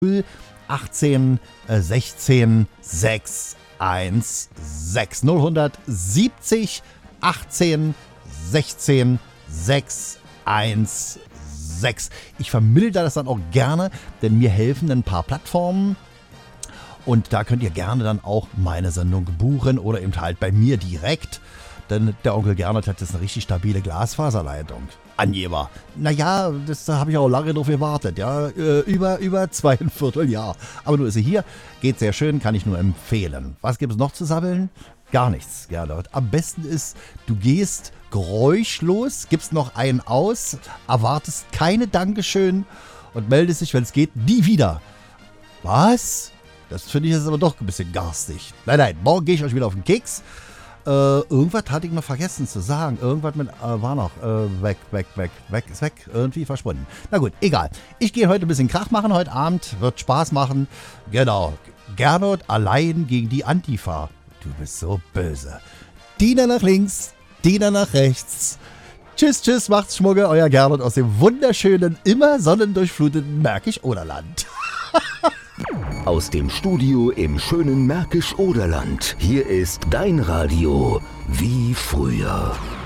18 16 616 070 18 16 616. Ich vermilder das dann auch gerne, denn mir helfen ein paar Plattformen. Und da könnt ihr gerne dann auch meine Sendung buchen oder eben halt bei mir direkt. Denn der Onkel Gernot hat jetzt eine richtig stabile Glasfaserleitung. Angeber. Naja, das habe ich auch lange drauf gewartet. Ja, über 2,25 Jahr. Aber nur ist sie hier. Geht sehr schön, kann ich nur empfehlen. Was gibt es noch zu sabbeln? Gar nichts, Gernot. Am besten ist, du gehst geräuschlos, gibst noch einen aus, erwartest keine Dankeschön und meldest dich, wenn es geht, nie wieder. Was? Das finde ich jetzt aber doch ein bisschen garstig. Nein, morgen gehe ich euch wieder auf den Keks. Irgendwas hatte ich noch vergessen zu sagen. Irgendwas mit, war noch weg, ist weg, irgendwie verschwunden. Na gut, egal. Ich gehe heute ein bisschen Krach machen heute Abend, wird Spaß machen. Genau, Gernot allein gegen die Antifa. Du bist so böse. Diener nach links, Diener nach rechts. Tschüss, macht's Schmugge, euer Gernot aus dem wunderschönen, immer sonnendurchfluteten Märkisch-Oderland. Aus dem Studio im schönen Märkisch-Oderland. Hier ist dein Radio wie früher.